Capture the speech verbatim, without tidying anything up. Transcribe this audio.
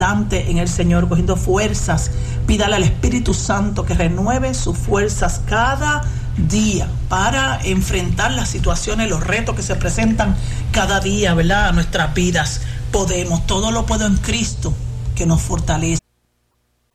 constante en el Señor, cogiendo fuerzas. Pídale al Espíritu Santo que renueve sus fuerzas cada día para enfrentar las situaciones, los retos que se presentan cada día, ¿verdad? A nuestras vidas. Podemos, todo lo puedo en Cristo que nos fortalece.